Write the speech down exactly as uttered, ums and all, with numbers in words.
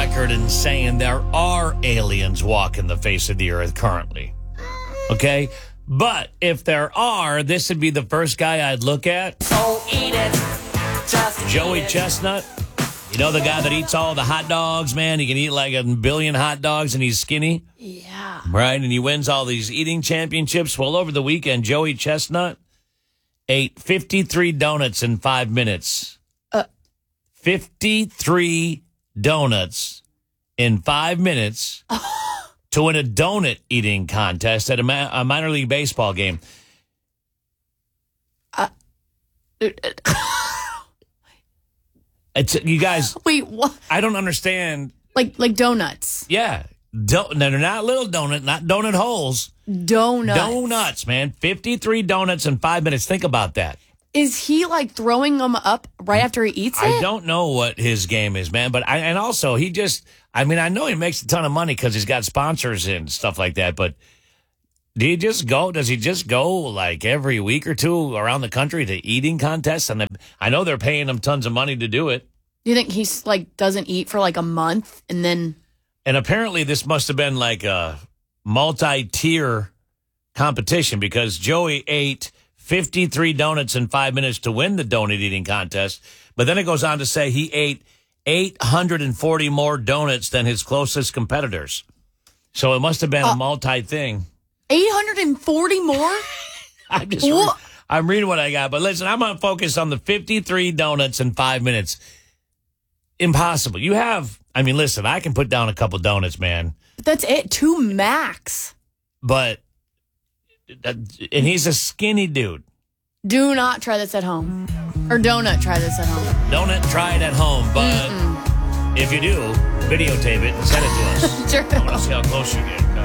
record in saying there are aliens walking the face of the earth currently. Okay? But if there are, this would be the first guy I'd look at. So eat it. Just Joey eat it. Chestnut. You know the guy that eats all the hot dogs, man? He can eat like a billion hot dogs and he's skinny. Yeah. Right? And he wins all these eating championships. Well, over the weekend, Joey Chestnut ate fifty-three donuts in five minutes. Uh. fifty-three donuts in five minutes to win a donut eating contest at a, ma- a minor league baseball game. Uh. It's, you guys, Wait, what? I don't understand. Like like donuts. Yeah. Do- no, they're not little donut, not donut holes. Donuts. Donuts, man. fifty-three donuts in five minutes. Think about that. Is he like throwing them up right after he eats it? I don't know what his game is, man. But I, and also he just, I mean, I know he makes a ton of money because he's got sponsors and stuff like that. But do you just go, does he just go like every week or two around the country to eating contests? And I know they're paying him tons of money to do it. Do you think he's like doesn't eat for like a month and then? And apparently this must have been like a multi-tier competition because Joey ate fifty-three donuts in five minutes to win the donut eating contest. But then it goes on to say he ate eight hundred forty more donuts than his closest competitors. So it must have been Uh, a multi-thing. eight hundred forty more? I'm just, re- What? I'm reading what I got. But listen, I'm going to focus on the fifty-three donuts in five minutes. Impossible. You have, I mean, listen, I can put down a couple donuts, man. But that's it. Two max. But, and he's a skinny dude. Do not try this at home. Or donut try this at home. Donut, try it at home. But Mm-mm. if you do, videotape it and send it to us. Sure. I want to see how close you get.